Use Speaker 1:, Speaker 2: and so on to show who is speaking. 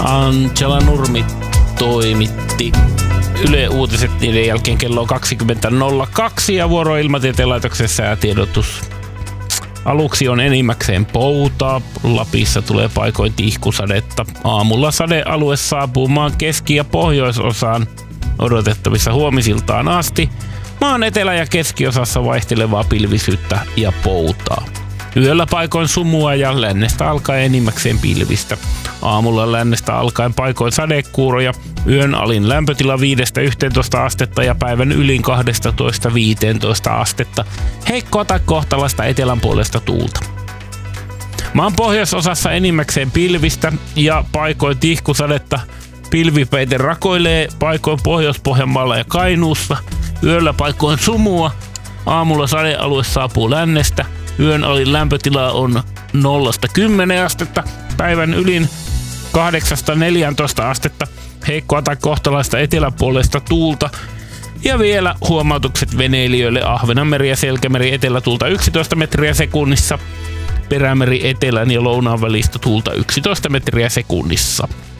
Speaker 1: Angela Nurmi toimitti Yle Uutiset niiden jälkeen kello 20.02 ja vuoro Ilmatieteen laitoksen säätiedotus. Aluksi on enimmäkseen poutaa, Lapissa tulee paikoin tihkusadetta. Aamulla sadealue saapuu maan keski- ja pohjoisosaan odotettavissa huomisiltaan asti. Maan etelä- ja keskiosassa vaihtelevaa pilvisyyttä ja poutaa. Yöllä paikoin sumua ja lännestä alkaen enimmäkseen pilvistä. Aamulla lännestä alkaen paikoin sadekuuroja. Yön alin lämpötila 5-11 astetta ja päivän ylin 12-15 astetta. Heikkoa tai kohtalaista etelän puolesta tuulta. Maan pohjoisosassa enimmäkseen pilvistä ja paikoin tihkusadetta. Pilvipeite rakoilee paikoin Pohjois-Pohjanmaalla ja Kainuussa. Yöllä paikoin sumua. Aamulla sadealue saapuu lännestä. Yön alin lämpötila on 0-10 astetta. Päivän ylin 8-14 astetta. Heikkoa tai kohtalaista eteläpuolesta tuulta. Ja vielä huomautukset veneilijöille: Ahvenanmeri ja Selkämeri etelätuulta 11 metriä sekunnissa. Perämeri etelän ja lounaan välistä tuulta 11 metriä sekunnissa.